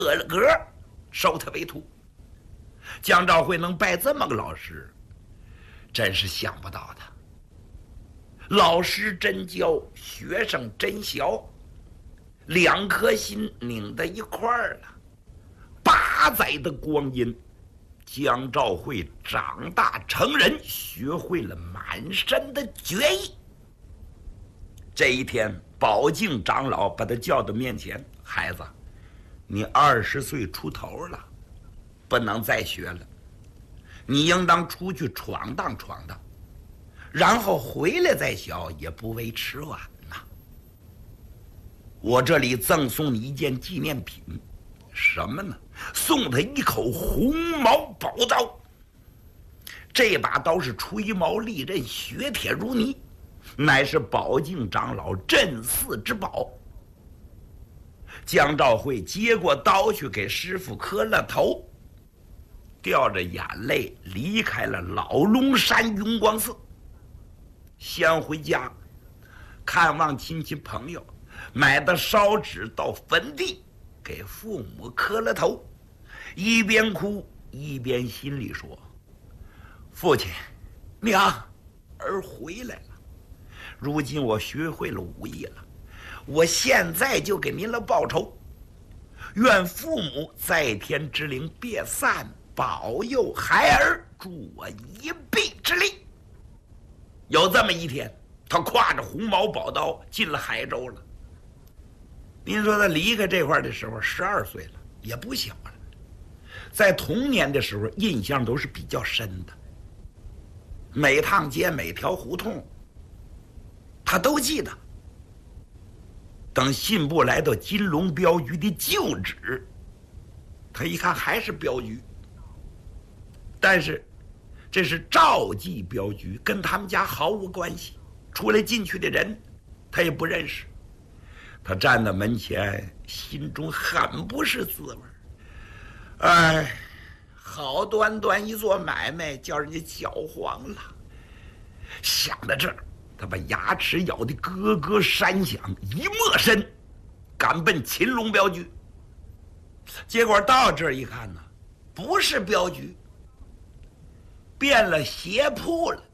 了格，收他为徒。江兆辉能拜这么个老师，真是想不到的。老师真教，学生真学，两颗心拧在一块儿了。8载的光阴，江兆辉长大成人，学会了满身的绝艺。这一天，宝镜长老把他叫到面前：“孩子，你20岁出头了，不能再学了，你应当出去闯荡闯荡，然后回来再学，也不为迟晚呐。我这里赠送你一件纪念品，什么呢？送他一口红毛宝刀。这把刀是吹毛利刃，雪铁如泥，乃是宝镜长老镇寺之宝。”江兆辉接过刀去给师傅磕了头，掉着眼泪离开了老龙山云光寺。先回家看望亲戚朋友，买的烧纸到坟地给父母磕了头，一边哭一边心里说：“父亲娘，儿回来了，如今我学会了武艺了，我现在就给您了报仇。愿父母在天之灵别散，保佑孩儿，助我一臂之力。”有这么一天，他挎着红毛宝刀进了海州了。您说他离开这块的时候12岁了，也不小了。在童年的时候，印象都是比较深的，每趟街每条胡同他都记得。等信步来到金龙镖局的旧址，他一看还是镖局，但是这是赵记镖局，跟他们家毫无关系，出来进去的人他也不认识。他站在门前，心中很不是滋味。哎，好端端一做买卖，叫人家搅黄了。想到这儿，他把牙齿咬得咯咯山响，一抹身赶奔秦龙镖局。结果到这儿一看呢，不是镖局，变了鞋铺了。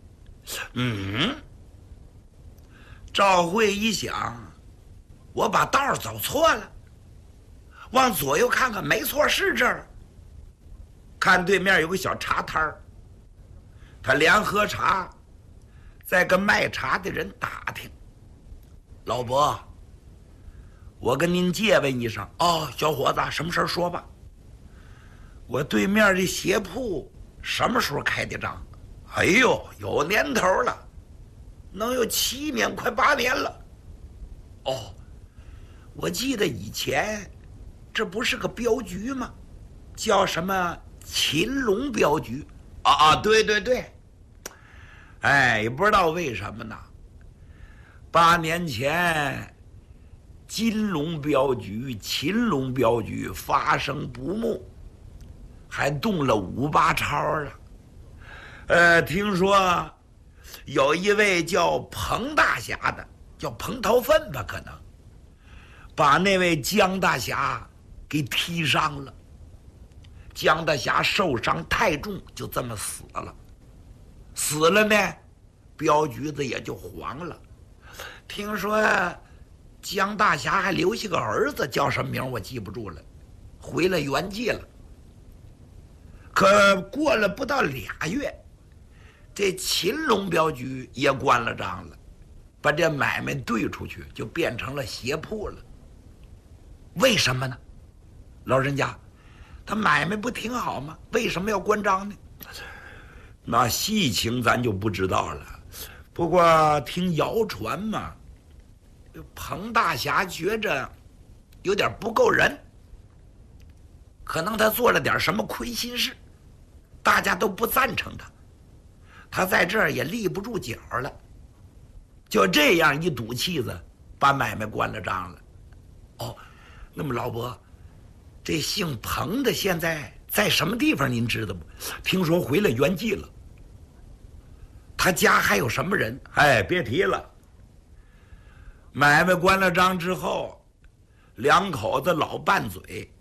赵慧一想，我把道走错了，往左右看看，没错，是这儿。看对面有个小茶摊儿，他连喝茶，再跟卖茶的人打听：“老伯，我跟您借问一声。”“哦，小伙子，什么事儿说吧。”“我对面这鞋铺什么时候开的张？”“哎呦，有年头了，能有7年，快8年了。”“哦，我记得以前这不是个镖局吗？叫什么秦龙镖局？”“对对对。哎，也不知道为什么呢，8年前金龙镖局、秦龙镖局发生不睦，还动了5、8抄了。听说有一位叫彭大侠的，叫彭桃粪吧，可能把那位江大侠给踢伤了。江大侠受伤太重，就这么死了。死了呢，镖局子也就黄了。听说江大侠还留下个儿子，叫什么名我记不住了，回了原籍了。可过了不到2月，这秦龙镖局也关了张了，把这买卖兑出去，就变成了鞋铺了。为什么呢？老人家，他买卖不挺好吗？为什么要关张呢？那细情咱就不知道了，不过听谣传嘛，彭大侠觉着有点不够人，可能他做了点什么亏心事，大家都不赞成他，他在这儿也立不住脚了，就这样一赌气子，把买卖关了张了。哦，那么老伯，这姓彭的现在在什么地方您知道不？听说回了原籍了。他家还有什么人？哎，别提了。买卖关了张之后，2口子老拌嘴，